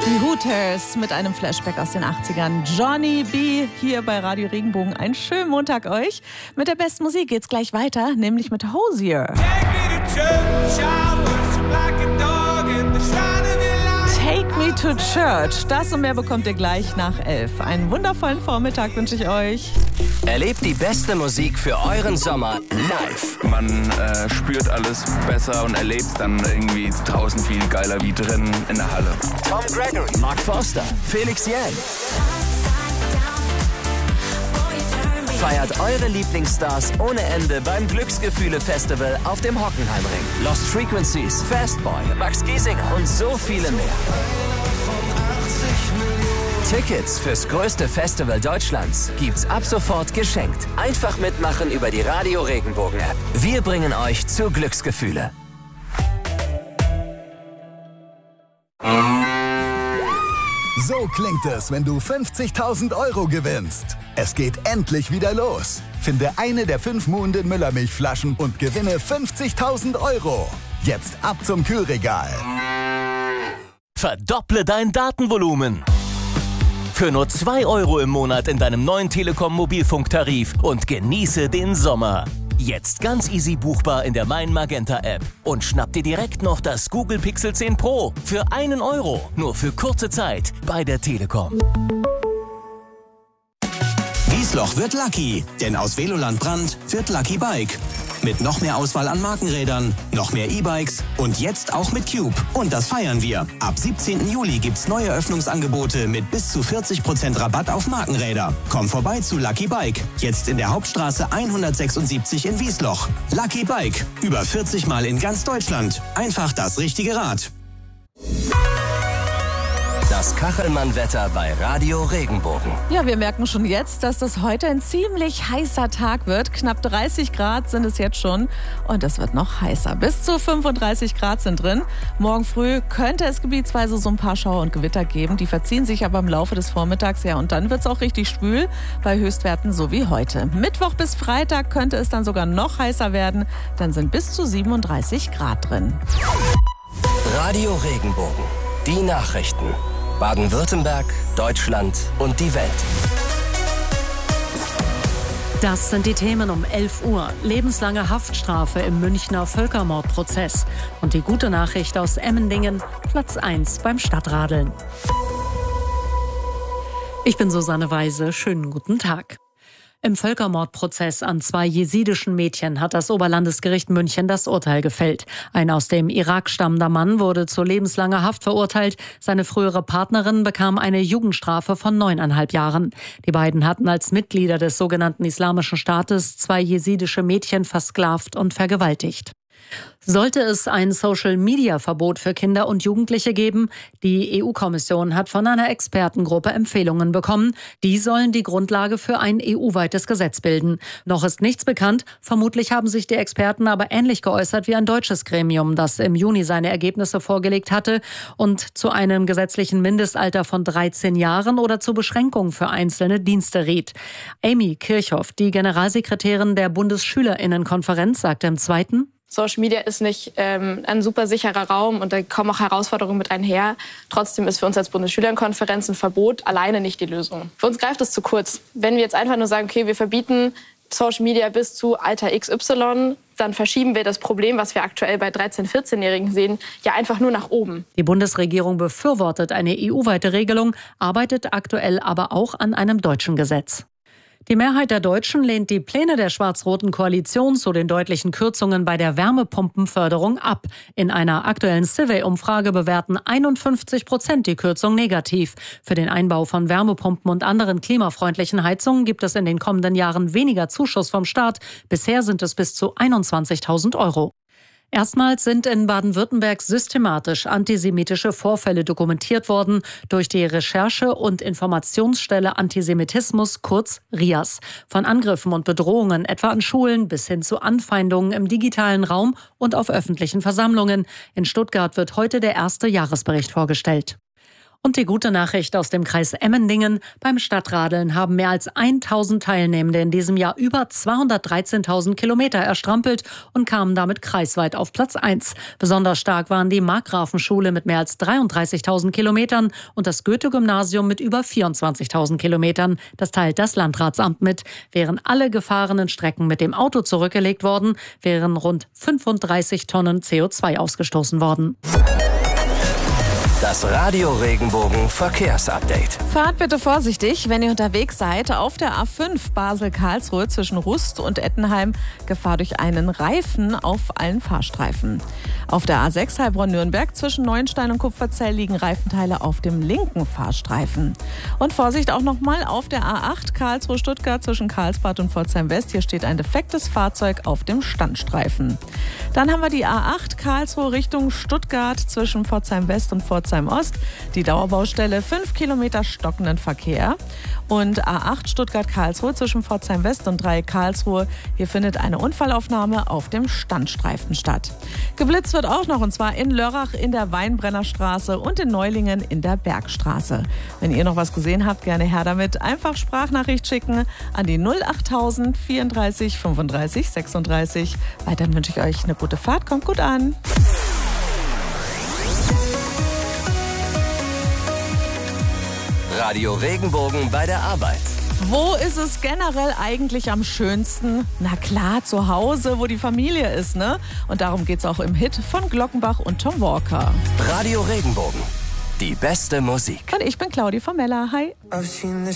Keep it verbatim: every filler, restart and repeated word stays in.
Die Hooters mit einem Flashback aus den achtzigern. Johnny B. hier bei Radio Regenbogen. Einen schönen Montag euch. Mit der besten Musik geht's gleich weiter, nämlich mit Hozier. Take me to church. Das und mehr bekommt ihr gleich nach elf. Einen wundervollen Vormittag wünsche ich euch. Erlebt die beste Musik für euren Sommer live. Man äh, spürt alles besser und erlebt es dann irgendwie draußen viel geiler wie drin in der Halle. Tom Gregory, Mark Forster, Felix Jähn. Feiert eure Lieblingsstars ohne Ende beim Glücksgefühle-Festival auf dem Hockenheimring. Lost Frequencies, Fastboy, Max Giesinger und so viele mehr. Tickets fürs größte Festival Deutschlands gibt's ab sofort geschenkt. Einfach mitmachen über die Radio Regenbogen App. Wir bringen euch zu Glücksgefühle. So klingt es, wenn du fünfzigtausend Euro gewinnst. Es geht endlich wieder los. Finde eine der fünf Muhnden Müllermilchflaschen und gewinne fünfzigtausend Euro. Jetzt ab zum Kühlregal. Verdopple dein Datenvolumen. Für nur zwei Euro im Monat in deinem neuen Telekom-Mobilfunktarif und genieße den Sommer. Jetzt ganz easy buchbar in der Mein Magenta App. Und schnapp dir direkt noch das Google Pixel zehn Pro für einen Euro. Nur für kurze Zeit bei der Telekom. Wiesloch wird Lucky, denn aus Veloland Brand wird Lucky Bike. Mit noch mehr Auswahl an Markenrädern, noch mehr E-Bikes und jetzt auch mit Cube. Und das feiern wir. Ab siebzehnten Juli gibt's neue Öffnungsangebote mit bis zu vierzig Prozent Rabatt auf Markenräder. Komm vorbei zu Lucky Bike. Jetzt in der Hauptstraße hundertsechsundsiebzig in Wiesloch. Lucky Bike. Über vierzig Mal in ganz Deutschland. Einfach das richtige Rad. Das Kachelmann-Wetter bei Radio Regenbogen. Ja, wir merken schon jetzt, dass das heute ein ziemlich heißer Tag wird. Knapp dreißig Grad sind es jetzt schon und es wird noch heißer. Bis zu fünfunddreißig Grad sind drin. Morgen früh könnte es gebietsweise so ein paar Schauer und Gewitter geben. Die verziehen sich aber im Laufe des Vormittags. Ja, und dann wird es auch richtig schwül bei Höchstwerten so wie heute. Mittwoch bis Freitag könnte es dann sogar noch heißer werden. Dann sind bis zu siebenunddreißig Grad drin. Radio Regenbogen. Die Nachrichten. Baden-Württemberg, Deutschland und die Welt. Das sind die Themen um elf Uhr. Lebenslange Haftstrafe im Münchner Völkermordprozess. Und die gute Nachricht aus Emmendingen, Platz eins beim Stadtradeln. Ich bin Susanne Weise, schönen guten Tag. Im Völkermordprozess an zwei jesidischen Mädchen hat das Oberlandesgericht München das Urteil gefällt. Ein aus dem Irak stammender Mann wurde zu lebenslanger Haft verurteilt. Seine frühere Partnerin bekam eine Jugendstrafe von neuneinhalb Jahren. Die beiden hatten als Mitglieder des sogenannten Islamischen Staates zwei jesidische Mädchen versklavt und vergewaltigt. Sollte es ein Social-Media-Verbot für Kinder und Jugendliche geben? Die E U-Kommission hat von einer Expertengruppe Empfehlungen bekommen. Die sollen die Grundlage für ein E U-weites Gesetz bilden. Noch ist nichts bekannt. Vermutlich haben sich die Experten aber ähnlich geäußert wie ein deutsches Gremium, das im Juni seine Ergebnisse vorgelegt hatte und zu einem gesetzlichen Mindestalter von dreizehn Jahren oder zur Beschränkung für einzelne Dienste riet. Amy Kirchhoff, die Generalsekretärin der Bundesschülerinnenkonferenz, sagte im Zweiten: Social Media ist nicht ähm, ein super sicherer Raum und da kommen auch Herausforderungen mit einher. Trotzdem ist für uns als Bundesschülerinnenkonferenz ein Verbot alleine nicht die Lösung. Für uns greift es zu kurz. Wenn wir jetzt einfach nur sagen, okay, wir verbieten Social Media bis zu Alter X Y, dann verschieben wir das Problem, was wir aktuell bei dreizehn-, vierzehnjährigen sehen, ja einfach nur nach oben. Die Bundesregierung befürwortet eine E U-weite Regelung, arbeitet aktuell aber auch an einem deutschen Gesetz. Die Mehrheit der Deutschen lehnt die Pläne der schwarz-roten Koalition zu den deutlichen Kürzungen bei der Wärmepumpenförderung ab. In einer aktuellen Survey-Umfrage bewerten einundfünfzig Prozent die Kürzung negativ. Für den Einbau von Wärmepumpen und anderen klimafreundlichen Heizungen gibt es in den kommenden Jahren weniger Zuschuss vom Staat. Bisher sind es bis zu einundzwanzigtausend Euro. Erstmals sind in Baden-Württemberg systematisch antisemitische Vorfälle dokumentiert worden durch die Recherche- und Informationsstelle Antisemitismus, kurz R I A S. Von Angriffen und Bedrohungen etwa an Schulen bis hin zu Anfeindungen im digitalen Raum und auf öffentlichen Versammlungen. In Stuttgart wird heute der erste Jahresbericht vorgestellt. Und die gute Nachricht aus dem Kreis Emmendingen: Beim Stadtradeln haben mehr als tausend Teilnehmende in diesem Jahr über zweihundertdreizehntausend Kilometer erstrampelt und kamen damit kreisweit auf Platz eins. Besonders stark waren die Markgrafenschule mit mehr als dreiunddreißigtausend Kilometern und das Goethe-Gymnasium mit über vierundzwanzigtausend Kilometern. Das teilt das Landratsamt mit. Wären alle gefahrenen Strecken mit dem Auto zurückgelegt worden, wären rund fünfunddreißig Tonnen C O zwei ausgestoßen worden. Das Radio Regenbogen Verkehrsupdate. Fahrt bitte vorsichtig, wenn ihr unterwegs seid. Auf der A fünf Basel-Karlsruhe zwischen Rust und Ettenheim Gefahr durch einen Reifen auf allen Fahrstreifen. Auf der A sechs Heilbronn-Nürnberg zwischen Neuenstein und Kupferzell liegen Reifenteile auf dem linken Fahrstreifen. Und Vorsicht auch nochmal auf der A acht Karlsruhe-Stuttgart zwischen Karlsbad und Pforzheim-West. Hier steht ein defektes Fahrzeug auf dem Standstreifen. Dann haben wir die A acht Karlsruhe Richtung Stuttgart zwischen Pforzheim-West und Pforzheim-Ost. Die Dauerbaustelle, fünf Kilometer stockenden Verkehr. Und A acht Stuttgart-Karlsruhe zwischen Pforzheim-West und Dreieck Karlsruhe. Hier findet eine Unfallaufnahme auf dem Standstreifen statt. Geblitzt wird auch noch, und zwar in Lörrach in der Weinbrennerstraße und in Neulingen in der Bergstraße. Wenn ihr noch was gesehen habt, gerne her damit. Einfach Sprachnachricht schicken an die null achttausend vierunddreißig fünfunddreißig sechsunddreißig. Weiterhin wünsche ich euch eine gute Fahrt. Kommt gut an. Radio Regenbogen bei der Arbeit. Wo ist es generell eigentlich am schönsten? Na klar, zu Hause, wo die Familie ist, ne? Und darum geht's auch im Hit von Glockenbach und Tom Walker. Radio Regenbogen. Die beste Musik. Und ich bin Claudi Formella. Hi.